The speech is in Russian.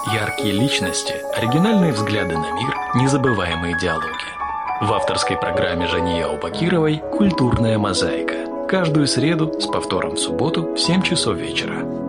Яркие личности, оригинальные взгляды на мир, незабываемые диалоги. В авторской программе Жании Аубакировой «Культурная мозаика». Каждую среду с повтором в субботу в 7 часов вечера.